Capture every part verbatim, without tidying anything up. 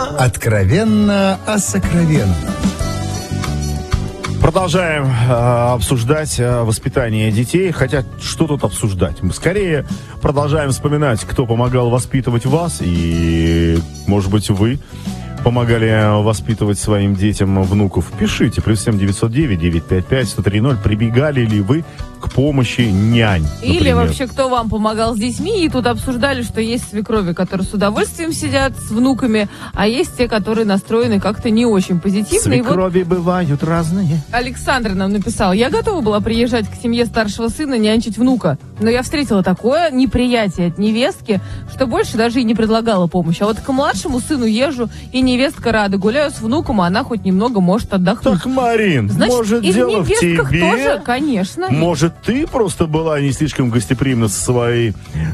Откровенно о сокровенном. Продолжаем э, обсуждать э, воспитание детей. Хотя, что тут обсуждать? Мы скорее продолжаем вспоминать, кто помогал воспитывать вас. И, может быть, вы помогали воспитывать своим детям внуков. Пишите. Плюс семь девятьсот девять девятьсот пятьдесят пять сто три ноль. Прибегали ли вы к помощи нянь? Или например? вообще, кто вам помогал с детьми. И тут обсуждали, что есть свекрови, которые с удовольствием сидят с внуками, а есть те, которые настроены как-то не очень позитивно. Свекрови вот бывают разные. Александра нам написала: я готова была приезжать к семье старшего сына, нянчить внука. Но я встретила такое неприятие от невестки, что больше даже и не предлагала помощь. А вот к младшему сыну езжу, и невестка рада. Гуляю с внуком, а она хоть немного может отдохнуть. Так, Марин, Значит, может, и дело в в тебе? тоже, конечно. Может, ты просто была не слишком гостеприимна со своей...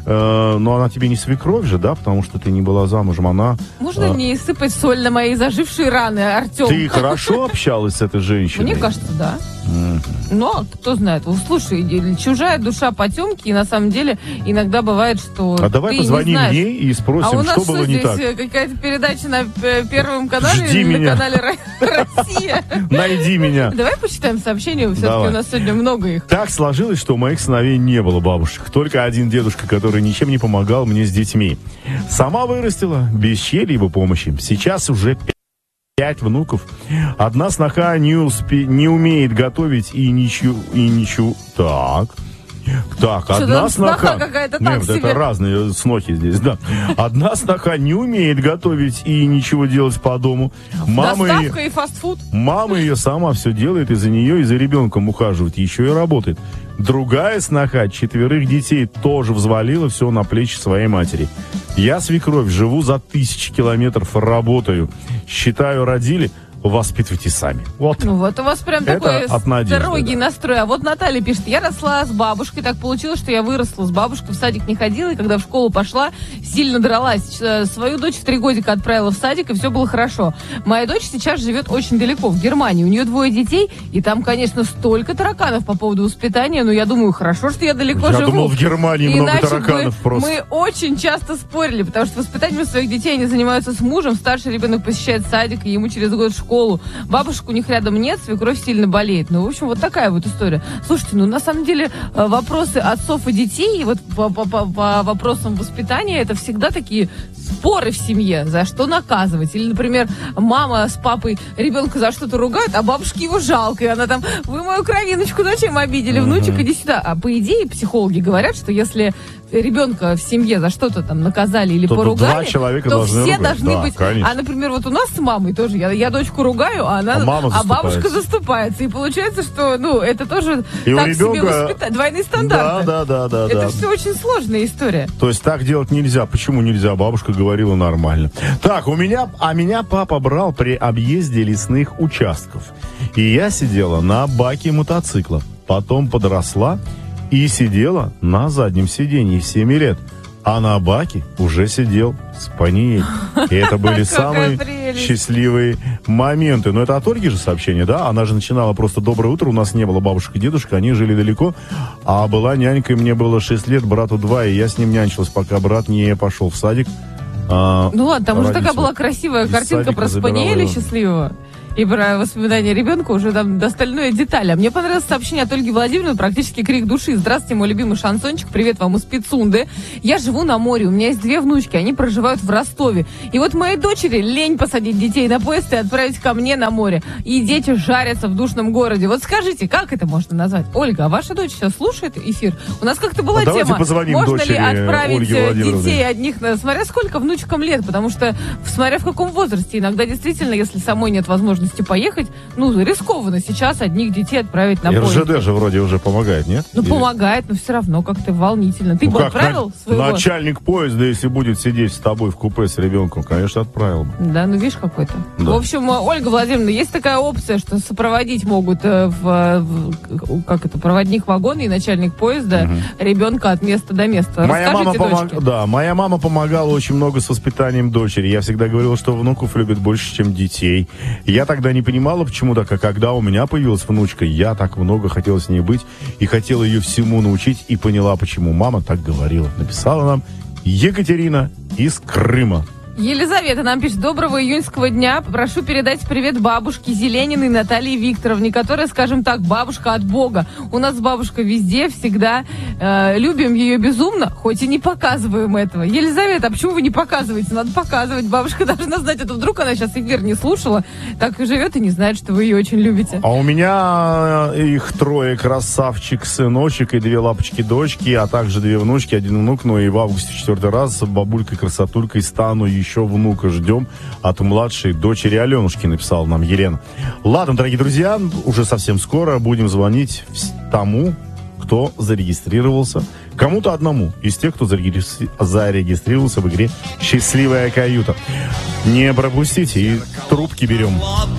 Э, но она тебе не свекровь же, да? Потому что ты не была замужем, она... Можно э, мне сыпать соль на мои зажившие раны, Артем? Ты хорошо общалась с этой женщиной? Мне кажется, да. Mm-hmm. Но, кто знает, слушай, чужая душа потемки, и на самом деле иногда бывает, что А давай ты позвоним не знаешь. ей и спросим, а у нас что что было не здесь, так. какая-то передача на Первом канале Жди или меня. на канале Россия? Найди меня. Давай почитаем сообщения, все-таки Давай. у нас сегодня много их. Так сложилось, что у моих сыновей не было бабушек. Только один дедушка, который ничем не помогал мне с детьми. Сама вырастила, без чьей-либо помощи. Сейчас уже пять внуков. Одна сноха не, успе... не умеет готовить и ничего... И ничего... Так... Так, Что одна там сноха... сноха какая-то так Нет, себе. это разные снохи здесь, да. Одна сноха не умеет готовить и ничего делать по дому. Мама Доставка ее... и фастфуд. Мама ее сама все делает, и за нее, и за ребенком ухаживает. Еще и работает. Другая сноха четверых детей тоже взвалила все на плечи своей матери. Я, свекровь, живу за тысячи километров, работаю. Считаю, родили... Воспитывайте сами. Вот. Ну вот у вас прям Это такой от Надежды, строгий да. настрой. А вот Наталья пишет: я росла с бабушкой, так получилось, что я выросла с бабушкой, в садик не ходила, и когда в школу пошла, сильно дралась. Свою дочь в три годика отправила в садик, и все было хорошо. Моя дочь сейчас живет очень далеко, в Германии. У нее двое детей, и там, конечно, столько тараканов по поводу воспитания, но я думаю, хорошо, что я далеко Я живу. Я думал, в Германии много Иначе тараканов бы просто. Мы очень часто спорили, потому что воспитанием своих детей они занимаются с мужем, старший ребенок посещает садик, и ему через год в школу. Бабушек у них рядом нет, свекровь сильно болеет. Ну, в общем, вот такая вот история. Слушайте, ну, на самом деле, вопросы отцов и детей, вот по, по, по, по вопросам воспитания, это всегда такие споры в семье, за что наказывать. Или, например, мама с папой ребенка за что-то ругают, а бабушке его жалко, и она там: вы мою кровиночку зачем обидели, внучек, иди сюда. А по идее, психологи говорят, что если ребенка в семье за что-то там наказали или то поругали, два человека то должны все ругать. должны Да, быть... конечно. А, например, вот у нас с мамой тоже, я, я дочку ругаю, а, она, А мама а бабушка заступается. заступается. И получается, что, ну, это тоже И у так себе ребенка- воспитание. Двойные стандарты. Да, да, да, да. Это да. все очень сложная история. То есть так делать нельзя. Почему нельзя? Бабушка говорила нормально. Так, у меня, а меня папа брал при объезде лесных участков. И я сидела на баке мотоцикла. Потом подросла и сидела на заднем сиденье семь лет. А на баке уже сидел спаниель. И это были самые прелесть. счастливые моменты. Но это от Ольги же сообщение, да? Она же начинала просто: доброе утро, у нас не было бабушек и дедушек, они жили далеко. А была нянькой, мне было шесть лет, брату два, и я с ним нянчилась, пока брат не пошел в садик. А, Ну ладно, там уже такая родители была красивая из картинка садика про забирала спаниеля его. счастливого. И про воспоминания ребенка уже там до остальной детали. А мне понравилось сообщение от Ольги Владимировны, практически крик души. Здравствуйте, мой любимый шансончик. Привет вам из Пицунды. Я живу на море, у меня есть две внучки, они проживают в Ростове. И вот моей дочери лень посадить детей на поезд и отправить ко мне на море. И дети жарятся в душном городе. Вот скажите, как это можно назвать? Ольга, а ваша дочь сейчас слушает эфир? У нас как-то была А давайте тема, позвоним можно дочери ли отправить Ольги Владимировны. детей одних, на- смотря сколько внучкам лет, потому что смотря в каком возрасте. Иногда действительно, если самой нет возможности поехать, ну, рискованно сейчас одних детей отправить на И поезд. РЖД же вроде уже помогает, нет? Ну, Или- помогает, но все равно как-то волнительно. Ты Ну бы как, отправил на- своего? начальник поезда, если будет сидеть с тобой в купе с ребенком, конечно, отправил бы. Да, ну видишь, какой-то. Да. В общем, Ольга Владимировна, есть такая опция, что сопроводить могут э, в, в- как это, проводник вагона и начальник поезда ребенка от места до места. Моя мама, Расскажите, помог... дочке. да, моя мама помогала очень много с воспитанием дочери. Я всегда говорил, что внуков любят больше, чем детей. Я тогда не понимала, почему так, а когда у меня появилась внучка, я так много хотела с ней быть и хотела ее всему научить, и поняла, почему мама так говорила. Написала нам Екатерина из Крыма. Елизавета нам пишет: доброго июньского дня. Прошу передать привет бабушке Зелениной Наталье Викторовне, которая, скажем так, бабушка от Бога. У нас бабушка везде, всегда. Э, любим ее безумно, хоть и не показываем этого. Елизавета, а почему вы не показываете? Надо показывать. Бабушка должна знать. Это вдруг она сейчас эфир не слушала, так и живет и не знает, что вы ее очень любите. А у меня их трое: красавчик, сыночек и две лапочки-дочки, а также две внучки, один внук. Ну и в августе в четвертый раз бабулькой-красотулькой стану, еще внука ждем от младшей дочери Аленушки, написала нам Елена. Ладно, дорогие друзья, уже совсем скоро будем звонить тому, кто зарегистрировался, кому-то одному из тех, кто зарегистри... зарегистрировался в игре «Счастливая каюта». Не пропустите, и трубки берем.